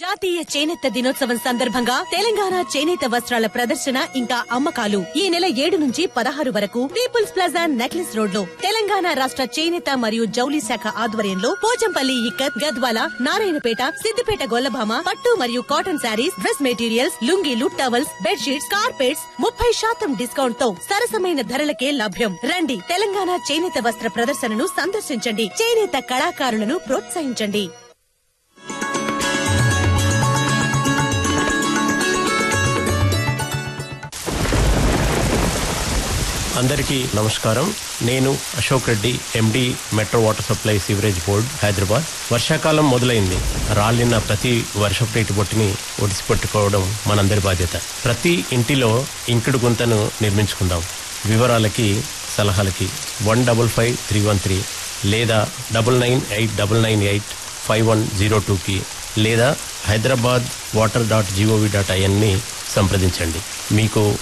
జాతీయ చేనేత దినోత్సవం సందర్భంగా తెలంగాణ చేనేత వస్త్రాల ప్రదర్శన ఇంకా అమ్మకాలు ఈ నెల 7 నుంచి 16 వరకు పీపుల్స్ ప్లాజా నెక్లెస్ రోడ్ లో తెలంగాణ రాష్ట్ర చేనేత మరియు జౌలి శాఖ ఆధ్వర్యంలో పోచంపల్లి ఇక్కత్, గద్వాల, నారాయణపేట, సిద్దిపేట గొల్లభామ, పట్టు మరియు cotton saris, dress materials, లుంగీలు, towels, bedsheets, carpets 30% discount తో సరసమైన ధరలకే లభ్యం. రండి, తెలంగాణ చేనేత వస్త్ర ప్రదర్శనను సందర్శించండి. చేనేత కళాకారులను ప్రోత్సహించండి. అందరికీ నమస్కారం. నేను అశోక్ రెడ్డి, ఎండి, metro water supply sewerage board, Hyderabad. వర్షాకాలం మొదలైంది. రాలిన ప్రతి వర్షపు నీటి బొట్టుని ఒడిసిపెట్టుకోవడం మనందరి బాధ్యత. ప్రతి ఇంటిలో ఇంకుడు గుంతను నిర్మించుకుందాం. వివరాలకి, సలహాలకి 155313 లేదా 9989985102కి లేదా hyderabadwater.gov.in ని సంప్రదించండి. మీకు